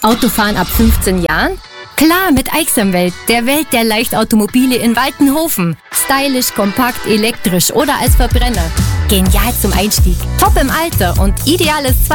Autofahren ab 15 Jahren? Klar, mit Aixamwelt, der Welt der Leichtautomobile in Waltenhofen. Stylisch, kompakt, elektrisch oder als Verbrenner. Genial zum Einstieg, top im Alter und ideales